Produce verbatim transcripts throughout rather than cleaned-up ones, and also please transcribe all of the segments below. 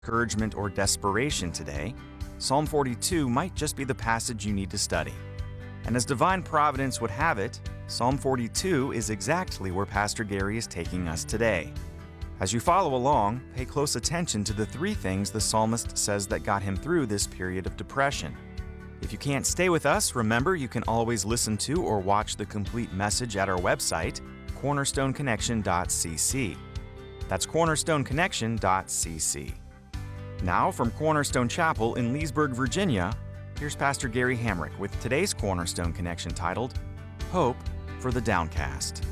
Encouragement or desperation today, Psalm forty-two might just be the passage you need to study. And as divine providence would have it, Psalm forty-two is exactly where Pastor Gary is taking us today. As you follow along, pay close attention to the three things the psalmist says that got him through this period of depression. If you can't stay with us, remember you can always listen to or watch the complete message at our website, cornerstone connection dot c c. That's cornerstone connection dot c c. Now, from Cornerstone Chapel in Leesburg, Virginia, here's Pastor Gary Hamrick with today's Cornerstone Connection titled, Hope for the Downcast.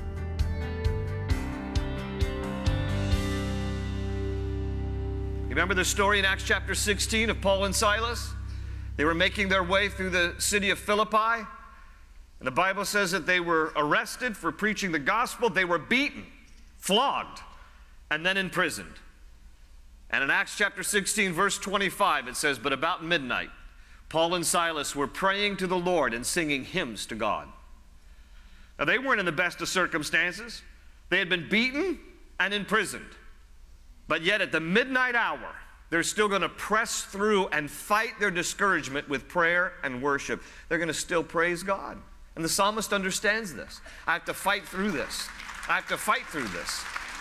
You remember the story in Acts chapter sixteen of Paul and Silas? They were making their way through the city of Philippi, and the Bible says that they were arrested for preaching the gospel. They were beaten, flogged, and then imprisoned. And in Acts chapter sixteen, verse twenty-five, it says, "But about midnight, Paul and Silas were praying to the Lord and singing hymns to God." Now, they weren't in the best of circumstances. They had been beaten and imprisoned. But yet at the midnight hour, they're still going to press through and fight their discouragement with prayer and worship. They're going to still praise God. And the psalmist understands this. I have to fight through this. I have to fight through this.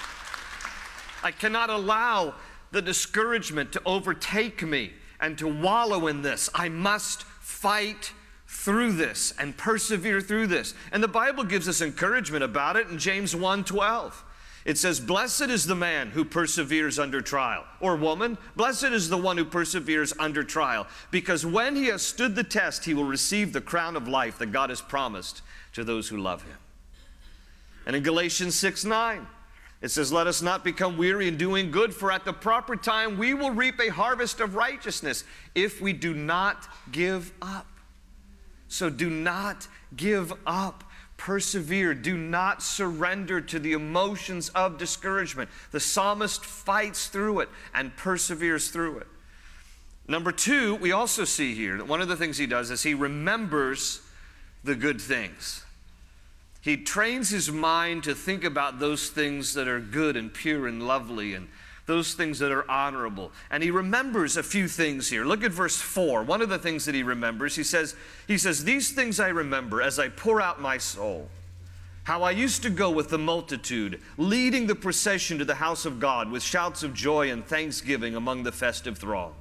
I cannot allow the discouragement to overtake me and to wallow in this. I must fight through this and persevere through this. And the Bible gives us encouragement about it in James one twelve. It says, "Blessed is the man who perseveres under trial," or woman, "Blessed is the one who perseveres under trial, because when he has stood the test, he will receive the crown of life that God has promised to those who love him." And in Galatians six nine, it says, "Let us not become weary in doing good, for at the proper time we will reap a harvest of righteousness if we do not give up." So do not give up. Persevere. Do not surrender to the emotions of discouragement. The psalmist fights through it and perseveres through it. Number two, we also see here that one of the things he does is he remembers the good things. He trains his mind to think about those things that are good and pure and lovely and those things that are honorable. And he remembers a few things here. Look at verse four. One of the things that he remembers, he says, he says, "These things I remember as I pour out my soul, how I used to go with the multitude, leading the procession to the house of God with shouts of joy and thanksgiving among the festive throng."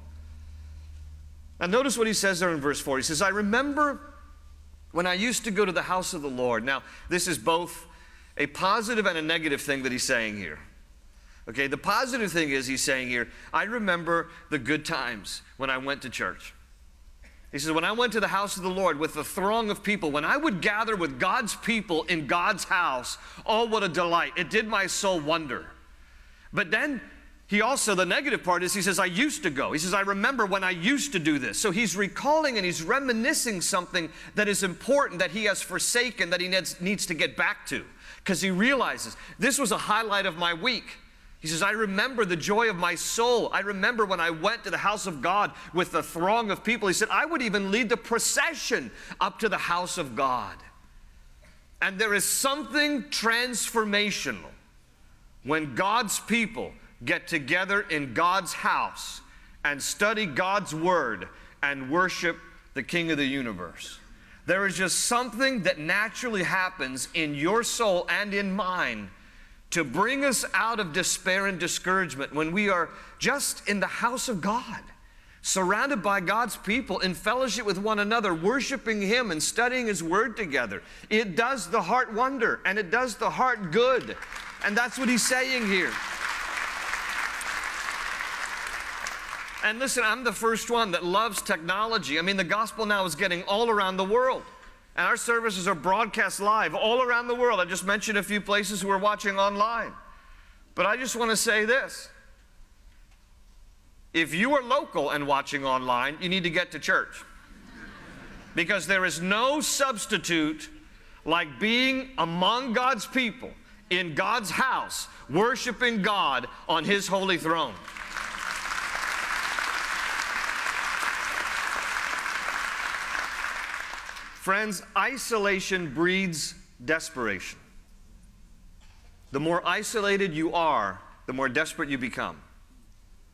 Now notice what he says there in verse four. He says, "I remember when I used to go to the house of the Lord." Now, this is both a positive and a negative thing that he's saying here. Okay, the positive thing is he's saying here, I remember the good times when I went to church. He says, when I went to the house of the Lord with the throng of people, when I would gather with God's people in God's house, oh, what a delight. It did my soul wonder. But then he also, the negative part is he says, I used to go. He says, I remember when I used to do this. So he's recalling and he's reminiscing something that is important, that he has forsaken, that he needs, needs to get back to. Because he realizes, this was a highlight of my week. He says, I remember the joy of my soul. I remember when I went to the house of God with the throng of people. He said, I would even lead the procession up to the house of God. And there is something transformational when God's people get together in God's house and study God's word and worship the King of the universe. There is just something that naturally happens in your soul and in mine to bring us out of despair and discouragement when we are just in the house of God, surrounded by God's people, in fellowship with one another, worshiping Him and studying His Word together. It does the heart wonder, and it does the heart good. And that's what he's saying here. And listen, I'm the first one that loves technology. I mean, the gospel now is getting all around the world. And our services are broadcast live all around the world. I just mentioned a few places who are watching online. But I just want to say this. If you are local and watching online, you need to get to church. Because there is no substitute like being among God's people, in God's house, worshiping God on His holy throne. Friends, isolation breeds desperation. The more isolated you are, the more desperate you become.